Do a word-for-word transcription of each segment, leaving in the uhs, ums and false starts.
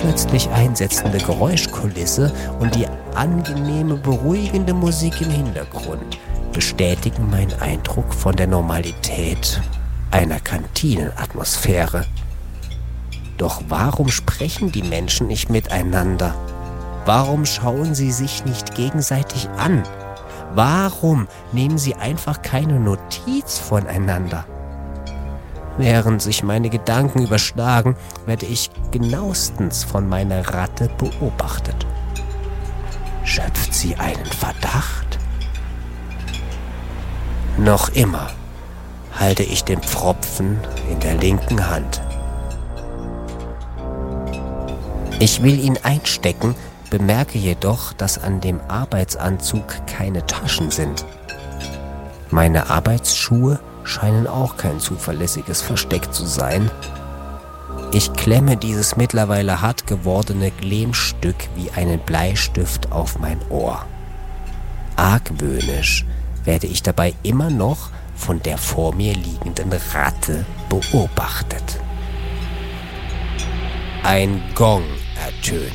plötzlich einsetzende Geräuschkulisse und die angenehme, beruhigende Musik im Hintergrund bestätigen meinen Eindruck von der Normalität einer Kantinenatmosphäre. Doch warum sprechen die Menschen nicht miteinander? Warum schauen sie sich nicht gegenseitig an? Warum nehmen sie einfach keine Notiz voneinander? Während sich meine Gedanken überschlagen, werde ich genauestens von meiner Ratte beobachtet. Schöpft sie einen Verdacht? Noch immer halte ich den Pfropfen in der linken Hand. Ich will ihn einstecken, bemerke jedoch, dass an dem Arbeitsanzug keine Taschen sind. Meine Arbeitsschuhe scheinen auch kein zuverlässiges Versteck zu sein. Ich klemme dieses mittlerweile hart gewordene Lehmstück wie einen Bleistift auf mein Ohr. Argwöhnisch werde ich dabei immer noch von der vor mir liegenden Ratte beobachtet. Ein Gong ertönt.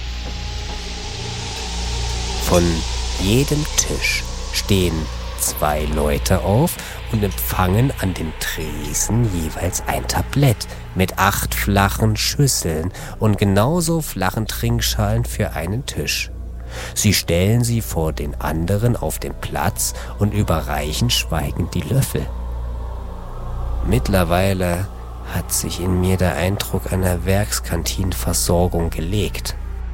Von jedem Tisch stehen zwei Leute auf und empfangen an den Tresen jeweils ein Tablett mit acht flachen Schüsseln und genauso flachen Trinkschalen für einen Tisch. Sie stellen sie vor den anderen auf den Platz und überreichen schweigend die Löffel. Mittlerweile hat sich in mir der Eindruck einer Werkskantinenversorgung gelegt.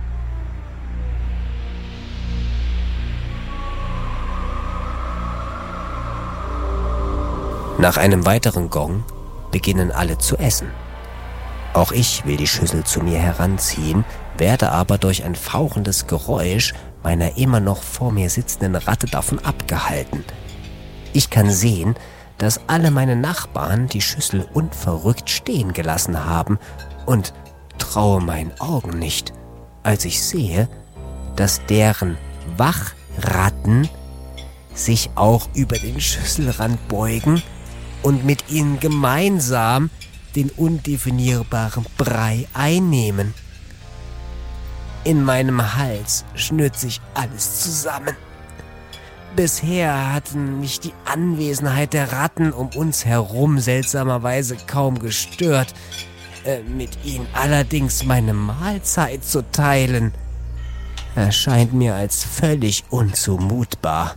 Nach einem weiteren Gong beginnen alle zu essen. Auch ich will die Schüssel zu mir heranziehen, werde aber durch ein fauchendes Geräusch meiner immer noch vor mir sitzenden Ratte davon abgehalten. Ich kann sehen, dass alle meine Nachbarn die Schüssel unverrückt stehen gelassen haben und traue meinen Augen nicht, als ich sehe, dass deren Wachratten sich auch über den Schüsselrand beugen und mit ihnen gemeinsam den undefinierbaren Brei einnehmen. In meinem Hals schnürt sich alles zusammen. Bisher hatten mich die Anwesenheit der Ratten um uns herum seltsamerweise kaum gestört, äh, mit ihnen allerdings meine Mahlzeit zu teilen, erscheint mir als völlig unzumutbar.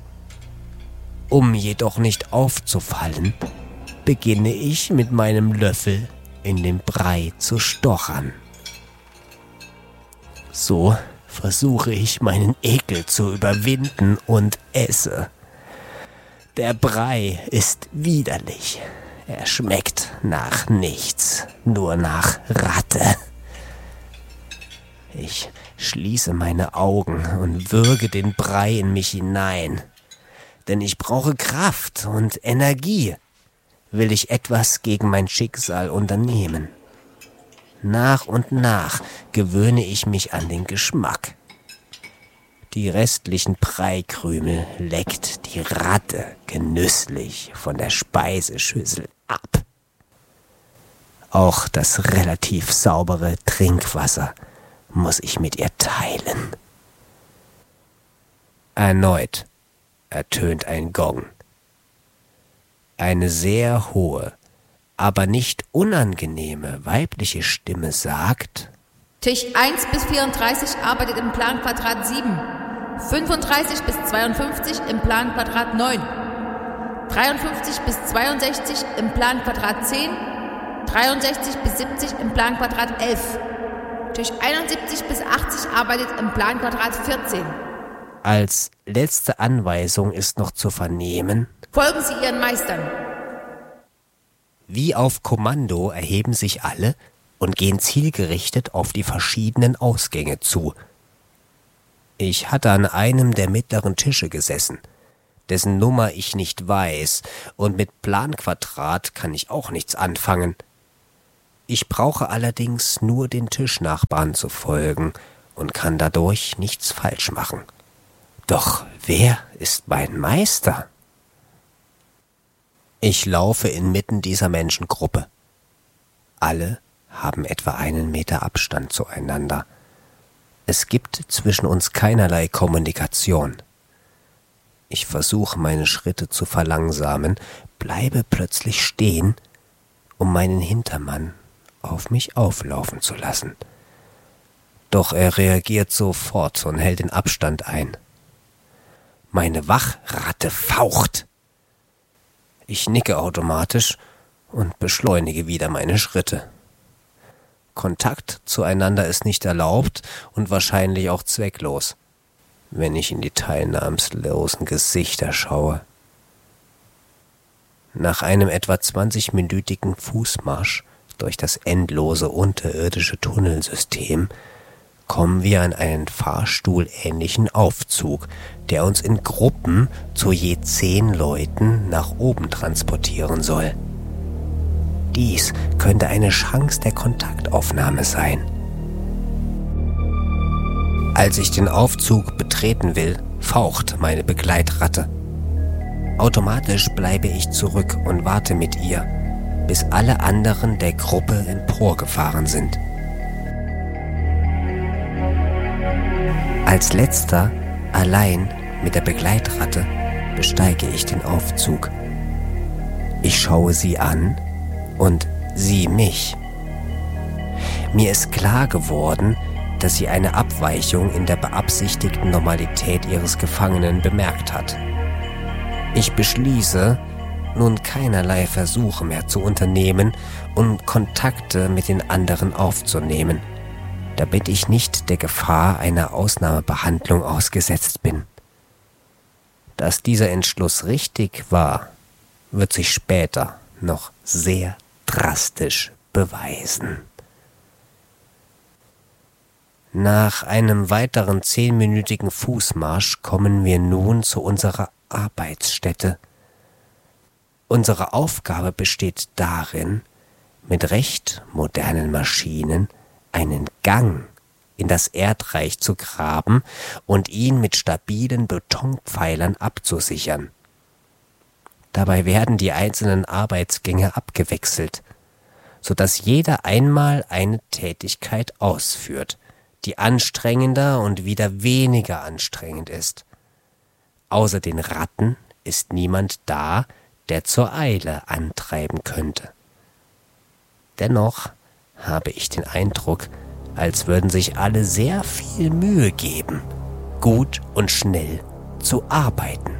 Um jedoch nicht aufzufallen, beginne ich mit meinem Löffel in den Brei zu stochern. So versuche ich meinen Ekel zu überwinden und esse. Der Brei ist widerlich. Er schmeckt nach nichts, nur nach Ratte. Ich schließe meine Augen und würge den Brei in mich hinein. Denn ich brauche Kraft und Energie, will ich etwas gegen mein Schicksal unternehmen. Nach und nach gewöhne ich mich an den Geschmack. Die restlichen Breikrümel leckt die Ratte genüsslich von der Speiseschüssel ab. Auch das relativ saubere Trinkwasser muss ich mit ihr teilen. Erneut ertönt ein Gong. Eine sehr hohe, aber nicht unangenehme weibliche Stimme sagt: Tisch eins bis vierunddreißig arbeitet im Planquadrat sieben, fünfunddreißig bis zweiundfünfzig im Planquadrat neun, dreiundfünfzig bis zweiundsechzig im Planquadrat zehn, dreiundsechzig bis siebzig im Planquadrat elf. Tisch einundsiebzig bis achtzig arbeitet im Planquadrat vierzehn. Als letzte Anweisung ist noch zu vernehmen: Folgen Sie Ihren Meistern. Wie auf Kommando erheben sich alle und gehen zielgerichtet auf die verschiedenen Ausgänge zu. Ich hatte an einem der mittleren Tische gesessen, dessen Nummer ich nicht weiß, und mit Planquadrat kann ich auch nichts anfangen. Ich brauche allerdings nur den Tischnachbarn zu folgen und kann dadurch nichts falsch machen. Doch wer ist mein Meister? Ich laufe inmitten dieser Menschengruppe. Alle haben etwa einen Meter Abstand zueinander. Es gibt zwischen uns keinerlei Kommunikation. Ich versuche, meine Schritte zu verlangsamen, bleibe plötzlich stehen, um meinen Hintermann auf mich auflaufen zu lassen. Doch er reagiert sofort und hält den Abstand ein. Meine Wachratte faucht. Ich nicke automatisch und beschleunige wieder meine Schritte. Kontakt zueinander ist nicht erlaubt und wahrscheinlich auch zwecklos, wenn ich in die teilnahmslosen Gesichter schaue. Nach einem etwa zwanzigminütigen Fußmarsch durch das endlose unterirdische Tunnelsystem kommen wir an einen fahrstuhlähnlichen Aufzug, der uns in Gruppen zu je zehn Leuten nach oben transportieren soll. Dies könnte eine Chance der Kontaktaufnahme sein. Als ich den Aufzug betreten will, faucht meine Begleitratte. Automatisch bleibe ich zurück und warte mit ihr, bis alle anderen der Gruppe emporgefahren sind. Als letzter, allein mit der Begleitratte, besteige ich den Aufzug. Ich schaue sie an und sie mich. Mir ist klar geworden, dass sie eine Abweichung in der beabsichtigten Normalität ihres Gefangenen bemerkt hat. Ich beschließe, nun keinerlei Versuche mehr zu unternehmen, um Kontakte mit den anderen aufzunehmen, damit ich nicht der Gefahr einer Ausnahmebehandlung ausgesetzt bin. Dass dieser Entschluss richtig war, wird sich später noch sehr drastisch beweisen. Nach einem weiteren zehnminütigen Fußmarsch kommen wir nun zu unserer Arbeitsstätte. Unsere Aufgabe besteht darin, mit recht modernen Maschinen einen Gang in das Erdreich zu graben und ihn mit stabilen Betonpfeilern abzusichern. Dabei werden die einzelnen Arbeitsgänge abgewechselt, sodass jeder einmal eine Tätigkeit ausführt, die anstrengender und wieder weniger anstrengend ist. Außer den Ratten ist niemand da, der zur Eile antreiben könnte. Dennoch habe ich den Eindruck, als würden sich alle sehr viel Mühe geben, gut und schnell zu arbeiten.